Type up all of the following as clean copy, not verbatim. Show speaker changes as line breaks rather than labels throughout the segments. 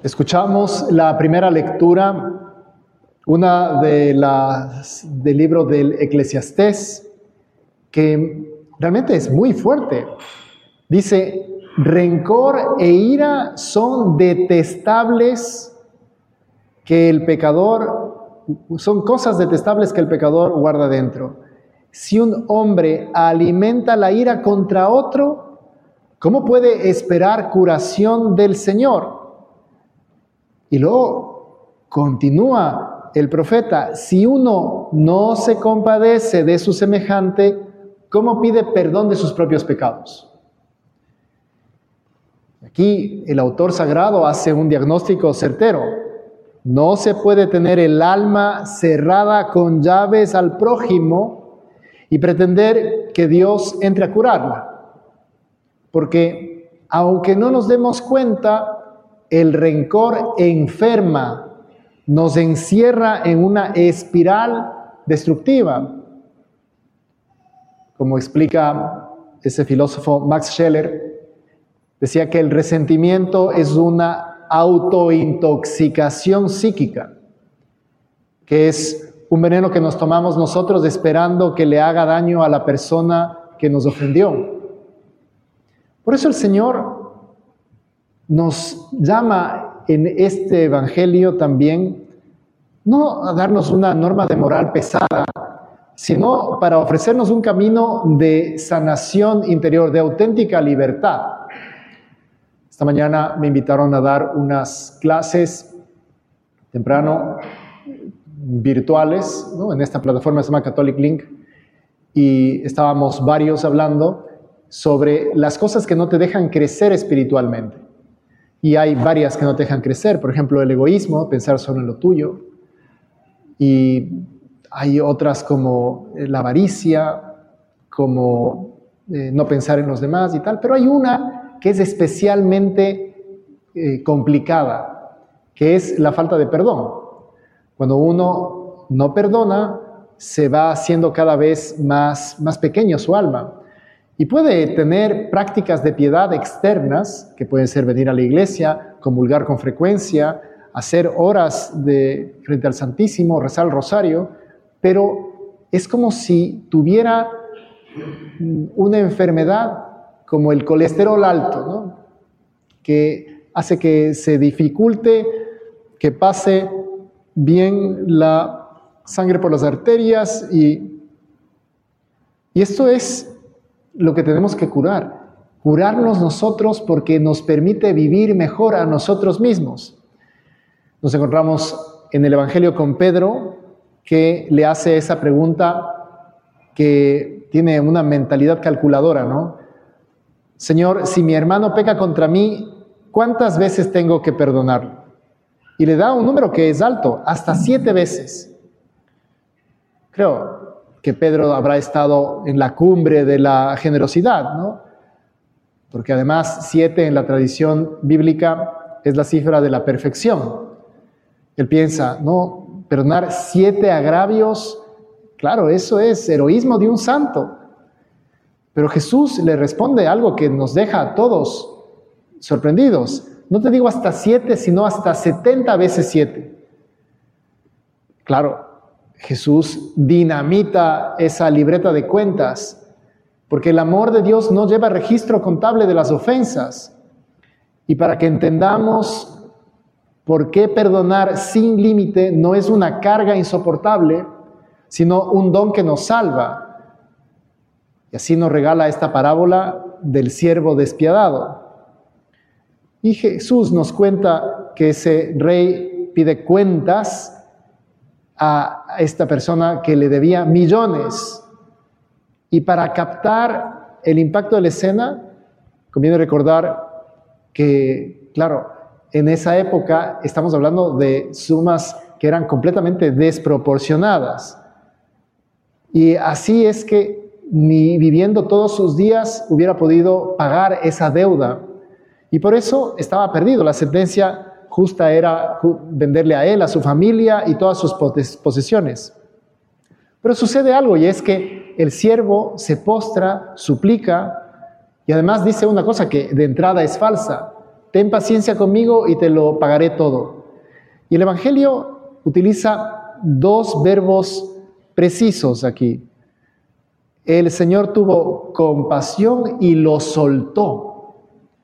Escuchamos la primera lectura, una del libro del Eclesiastés, que realmente es muy fuerte. Dice, rencor e ira son detestables que el pecador, son cosas detestables que el pecador guarda dentro. Si un hombre alimenta la ira contra otro, ¿cómo puede esperar curación del Señor? Y luego continúa el profeta, si uno no se compadece de su semejante, ¿cómo pide perdón de sus propios pecados? Aquí el autor sagrado hace un diagnóstico certero. No se puede tener el alma cerrada con llaves al prójimo y pretender que Dios entre a curarla. Porque aunque no nos demos cuenta, el rencor enferma, nos encierra en una espiral destructiva. Como explica ese filósofo Max Scheler, decía que el resentimiento es una autointoxicación psíquica, que es un veneno que nos tomamos nosotros esperando que le haga daño a la persona que nos ofendió. Por eso el Señor nos llama en este evangelio también, no a darnos una norma de moral pesada, sino para ofrecernos un camino de sanación interior, de auténtica libertad. Esta mañana me invitaron a dar unas clases temprano, virtuales, ¿no? En esta plataforma se llama Catholic Link, y estábamos varios hablando sobre las cosas que no te dejan crecer espiritualmente. Y hay varias que no te dejan crecer, por ejemplo, el egoísmo, pensar solo en lo tuyo. Y hay otras como la avaricia, como no pensar en los demás y tal. Pero hay una que es especialmente complicada, que es la falta de perdón. Cuando uno no perdona, se va haciendo cada vez más pequeño su alma. Y puede tener prácticas de piedad externas, que pueden ser venir a la iglesia, comulgar con frecuencia, hacer horas frente al Santísimo, rezar el rosario, pero es como si tuviera una enfermedad como el colesterol alto, ¿no? Que hace que se dificulte que pase bien la sangre por las arterias y esto es lo que tenemos que curarnos nosotros porque nos permite vivir mejor a nosotros mismos. Nos encontramos en el Evangelio con Pedro, que le hace esa pregunta que tiene una mentalidad calculadora, ¿no? Señor, si mi hermano peca contra mí, ¿cuántas veces tengo que perdonarlo? Y le da un número que es alto, hasta 7 veces. Creo que Pedro habrá estado en la cumbre de la generosidad, ¿no? Porque además 7 en la tradición bíblica es la cifra de la perfección. Él piensa, no, perdonar 7 agravios, claro, eso es heroísmo de un santo. Pero Jesús le responde algo que nos deja a todos sorprendidos. No te digo hasta 7, sino hasta 70 veces 7. Claro, Jesús dinamita esa libreta de cuentas, porque el amor de Dios no lleva registro contable de las ofensas. Y para que entendamos por qué perdonar sin límite no es una carga insoportable, sino un don que nos salva. Y así nos regala esta parábola del siervo despiadado. Y Jesús nos cuenta que ese rey pide cuentas a esta persona que le debía millones. Y para captar el impacto de la escena, conviene recordar que, claro, en esa época estamos hablando de sumas que eran completamente desproporcionadas. Y así es que ni viviendo todos sus días hubiera podido pagar esa deuda. Y por eso estaba perdido. La sentencia justa era venderle a él, a su familia y todas sus posesiones. Pero sucede algo y es que el siervo se postra, suplica y además dice una cosa que de entrada es falsa, ten paciencia conmigo y te lo pagaré todo. Y el Evangelio utiliza dos verbos precisos aquí. El Señor tuvo compasión y lo soltó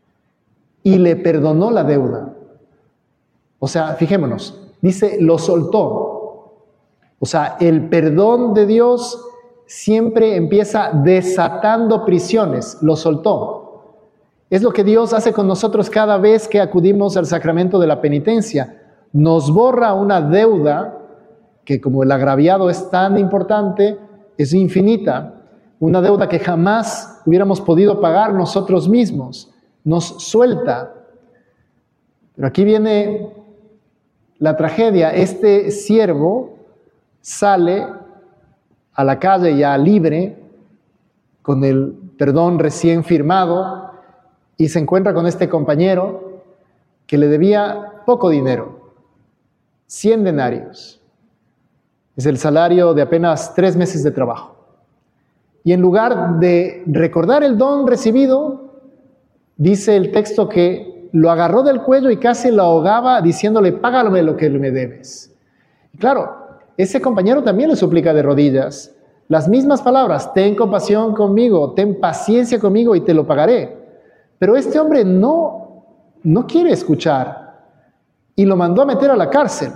y le perdonó la deuda. O sea, fijémonos, dice lo soltó. O sea, el perdón de Dios siempre empieza desatando prisiones, lo soltó. Es lo que Dios hace con nosotros cada vez que acudimos al sacramento de la penitencia. Nos borra una deuda que, como el agraviado es tan importante, es infinita. Una deuda que jamás hubiéramos podido pagar nosotros mismos. Nos suelta. Pero aquí viene la tragedia. Este siervo sale a la calle ya libre, con el perdón recién firmado, y se encuentra con este compañero que le debía poco dinero, 100 denarios. Es el salario de apenas 3 meses de trabajo. Y en lugar de recordar el don recibido, dice el texto que lo agarró del cuello y casi lo ahogaba diciéndole, págame lo que me debes. Y claro, ese compañero también le suplica de rodillas las mismas palabras, ten compasión conmigo, ten paciencia conmigo y te lo pagaré. Pero este hombre no quiere escuchar y lo mandó a meter a la cárcel.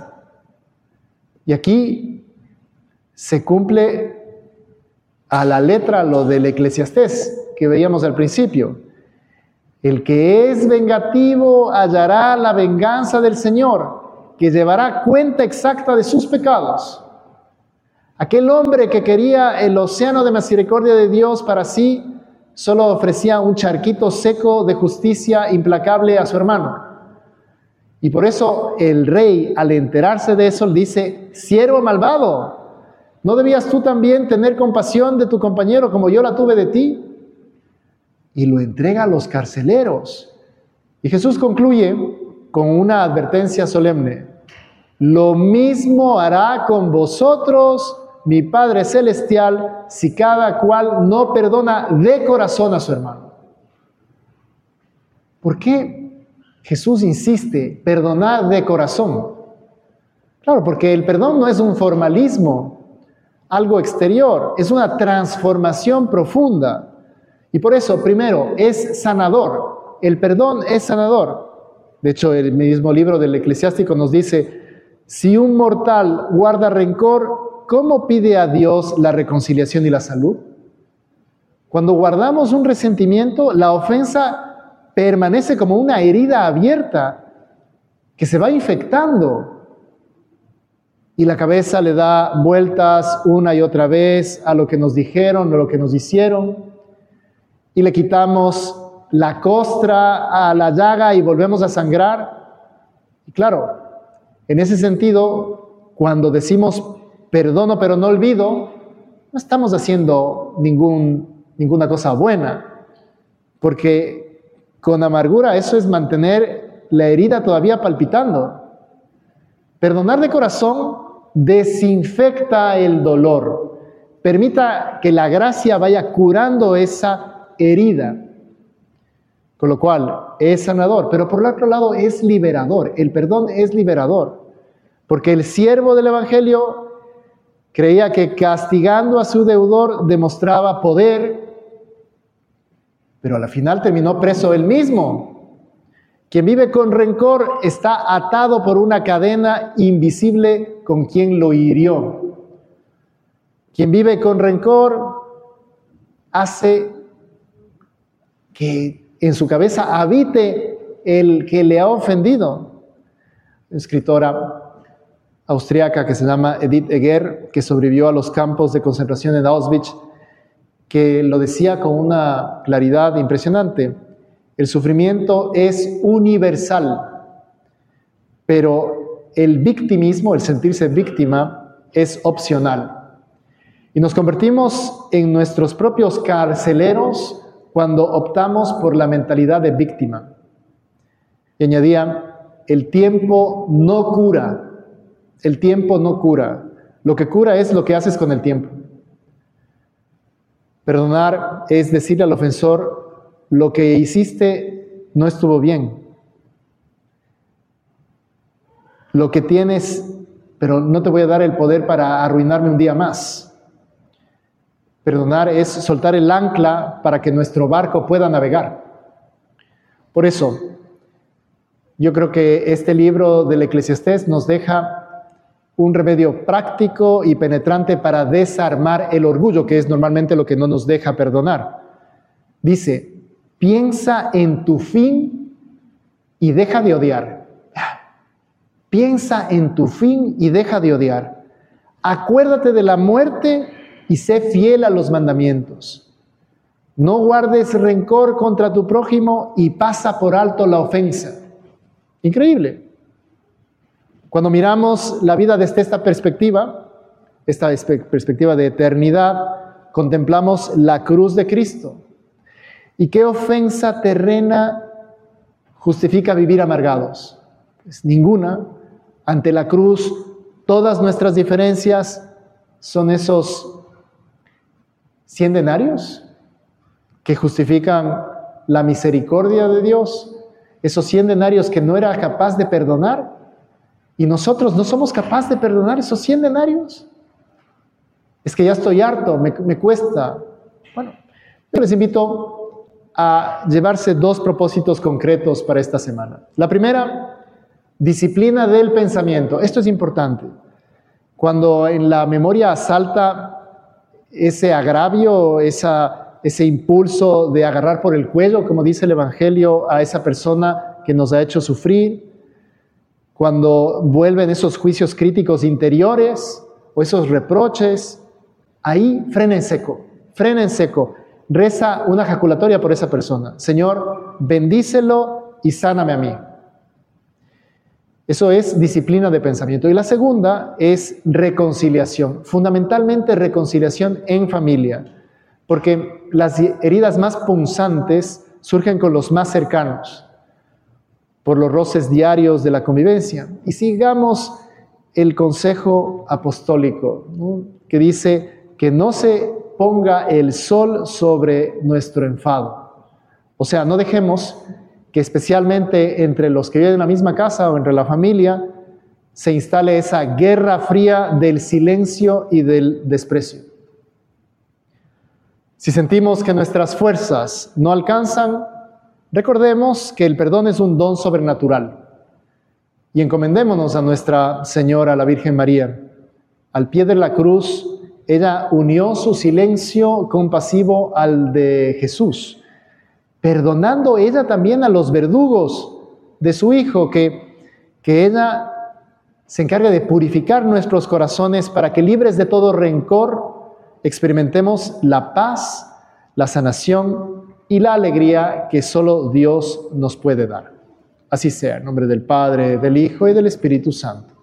Y aquí se cumple a la letra lo del Eclesiastés que veíamos al principio. El que es vengativo hallará la venganza del Señor, que llevará cuenta exacta de sus pecados. Aquel hombre que quería el océano de misericordia de Dios para sí, solo ofrecía un charquito seco de justicia implacable a su hermano. Y por eso el rey, al enterarse de eso, le dice, siervo malvado, ¿no debías tú también tener compasión de tu compañero como yo la tuve de ti? Y lo entrega a los carceleros. Y Jesús concluye con una advertencia solemne. Lo mismo hará con vosotros mi Padre Celestial si cada cual no perdona de corazón a su hermano. ¿Por qué Jesús insiste, perdonar de corazón? Claro, porque el perdón no es un formalismo, algo exterior, es una transformación profunda. Y por eso, primero, es sanador. El perdón es sanador. De hecho, el mismo libro del Eclesiástico nos dice, si un mortal guarda rencor, ¿cómo pide a Dios la reconciliación y la salud? Cuando guardamos un resentimiento, la ofensa permanece como una herida abierta que se va infectando. Y la cabeza le da vueltas una y otra vez a lo que nos dijeron o lo que nos hicieron. Y le quitamos la costra a la llaga y volvemos a sangrar. Y claro, en ese sentido, cuando decimos perdono pero no olvido, no estamos haciendo ninguna cosa buena, porque con amargura eso es mantener la herida todavía palpitando. Perdonar de corazón desinfecta el dolor, permita que la gracia vaya curando esa herida, con lo cual es sanador, pero por el otro lado es liberador. El perdón es liberador, porque el siervo del Evangelio creía que castigando a su deudor demostraba poder, pero a la final terminó preso él mismo. Quien vive con rencor está atado por una cadena invisible con quien lo hirió. Quien vive con rencor hace que en su cabeza habite el que le ha ofendido. Una escritora austriaca que se llama Edith Eger, que sobrevivió a los campos de concentración en Auschwitz, que lo decía con una claridad impresionante. El sufrimiento es universal, pero el victimismo, el sentirse víctima, es opcional. Y nos convertimos en nuestros propios carceleros cuando optamos por la mentalidad de víctima. Y añadía, el tiempo no cura. El tiempo no cura. Lo que cura es lo que haces con el tiempo. Perdonar es decirle al ofensor, lo que hiciste no estuvo bien. lo que tienes, pero no te voy a dar el poder para arruinarme un día más. Perdonar es soltar el ancla para que nuestro barco pueda navegar. Por eso, yo creo que este libro del Eclesiastés nos deja un remedio práctico y penetrante para desarmar el orgullo, que es normalmente lo que no nos deja perdonar. Dice, piensa en tu fin y deja de odiar. Piensa en tu fin y deja de odiar. Acuérdate de la muerte y sé fiel a los mandamientos. No guardes rencor contra tu prójimo y pasa por alto la ofensa. Increíble. Cuando miramos la vida desde esta perspectiva de eternidad, contemplamos la cruz de Cristo. ¿Y qué ofensa terrena justifica vivir amargados? Pues ninguna. Ante la cruz, todas nuestras diferencias son esos 100 denarios que justifican la misericordia de Dios. Esos 100 denarios que no era capaz de perdonar. Y nosotros no somos capaces de perdonar esos 100 denarios. Es que ya estoy harto, me cuesta. Bueno, yo les invito a llevarse 2 propósitos concretos para esta semana. La primera, disciplina del pensamiento. Esto es importante. Cuando en la memoria asalta ese agravio, ese impulso de agarrar por el cuello, como dice el Evangelio, a esa persona que nos ha hecho sufrir, cuando vuelven esos juicios críticos interiores o esos reproches, ahí frena en seco, reza una ejaculatoria por esa persona. Señor, bendícelo y sáname a mí. Eso es disciplina de pensamiento. Y la segunda es reconciliación, fundamentalmente reconciliación en familia, porque las heridas más punzantes surgen con los más cercanos, por los roces diarios de la convivencia. Y sigamos el consejo apostólico, ¿no?, que dice que no se ponga el sol sobre nuestro enfado. O sea, no dejemos que especialmente entre los que viven en la misma casa o entre la familia se instale esa guerra fría del silencio y del desprecio. Si sentimos que nuestras fuerzas no alcanzan, recordemos que el perdón es un don sobrenatural y encomendémonos a Nuestra Señora, la Virgen María. Al pie de la cruz, ella unió su silencio compasivo al de Jesús, perdonando ella también a los verdugos de su Hijo, que ella se encargue de purificar nuestros corazones para que, libres de todo rencor, experimentemos la paz, la sanación y la alegría que solo Dios nos puede dar. Así sea, en nombre del Padre, del Hijo y del Espíritu Santo.